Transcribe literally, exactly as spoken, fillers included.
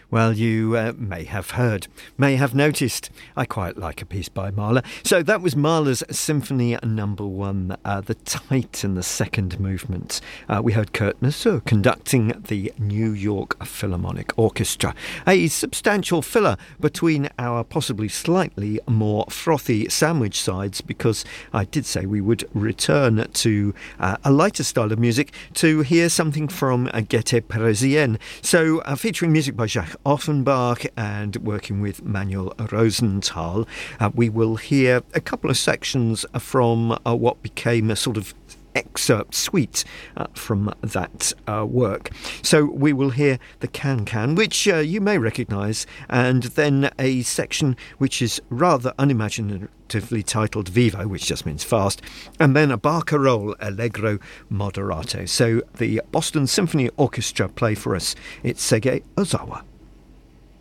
Well, you uh, may have heard, may have noticed, I quite like a piece by Mahler. So that was Mahler's Symphony Number One, uh, the Titan, the second movement. Uh, we heard Kurt Masur conducting the New York Philharmonic Orchestra. A substantial filler between our possibly slightly more frothy sandwich sides, because I did say we would return to uh, a lighter style of music to hear something from uh, Gaieté Parisienne. So uh, featuring music by Jacques Offenbach and working with Manuel Rosenthal, uh, we will hear a couple of sections from uh, what became a sort of excerpt suite uh, from that uh, work. So we will hear the Can-Can, which uh, you may recognise, and then a section which is rather unimaginatively titled Vivo, which just means fast, and then a Barcarolle Allegro Moderato. So the Boston Symphony Orchestra play for us. It's Seige Ozawa.